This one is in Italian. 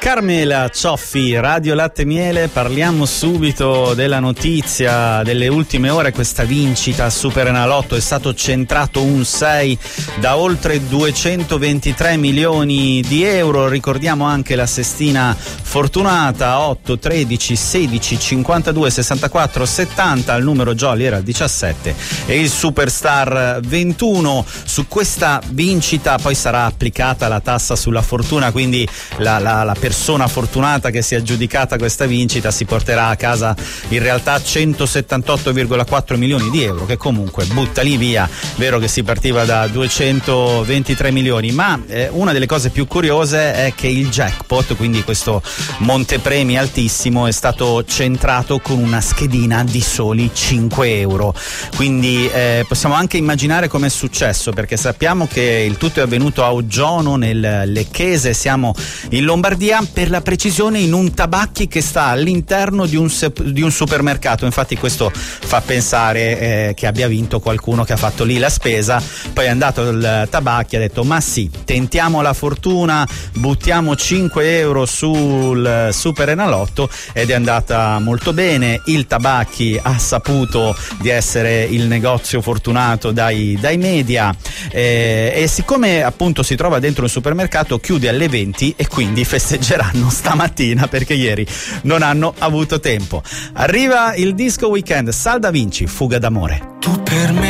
Carmela Cioffi, Radio Latte Miele. Parliamo subito della notizia delle ultime ore. Questa vincita Superenalotto, è stato centrato un 6 da oltre 223 milioni di euro. Ricordiamo anche la sestina fortunata: 8, 13, 16, 52, 64, 70. Il numero jolly era il 17 e il Superstar 21. Su questa vincita poi sarà applicata la tassa sulla fortuna, quindi la persona fortunata che si è aggiudicata questa vincita si porterà a casa in realtà 178,4 milioni di euro, che comunque butta lì via. Vero che si partiva da 223 milioni, ma una delle cose più curiose è che il jackpot, quindi questo montepremi altissimo, è stato centrato con una schedina di soli 5 euro. Quindi possiamo anche immaginare come è successo, perché sappiamo che il tutto è avvenuto a Oggiono, nel Lecchese, siamo in Lombardia, per la precisione in un tabacchi che sta all'interno di un supermercato. Infatti questo fa pensare che abbia vinto qualcuno che ha fatto lì la spesa, poi è andato al tabacchi e ha detto: ma sì, tentiamo la fortuna, buttiamo 5 euro sul Superenalotto, ed è andata molto bene. Il tabacchi ha saputo di essere il negozio fortunato dai media, e siccome appunto si trova dentro un supermercato, chiude alle 20 e quindi festeggeranno stamattina, perché ieri non hanno avuto tempo. Arriva il disco weekend, Salda Vinci, Fuga d'amore. Tu per me